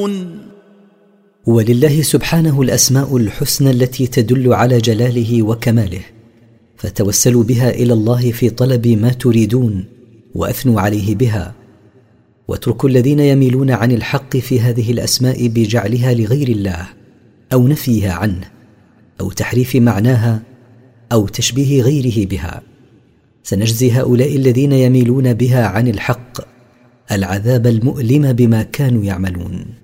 يعملون. ولله سبحانه الأسماء الحسنى التي تدل على جلاله وكماله، فتوسلوا بها إلى الله في طلب ما تريدون وأثنوا عليه بها، واتركوا الذين يميلون عن الحق في هذه الأسماء بجعلها لغير الله أو نفيها عنه أو تحريف معناها أو تشبيه غيره بها. سنجزي هؤلاء الذين يميلون بها عن الحق العذاب المؤلم بما كانوا يعملون.